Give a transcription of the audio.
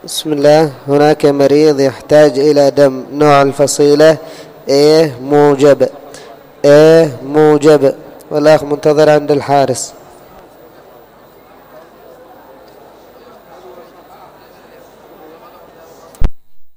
بسم الله. هناك مريض يحتاج إلى دم، نوع الفصيلة A موجب، A موجب، والأخ منتظر عند الحارس.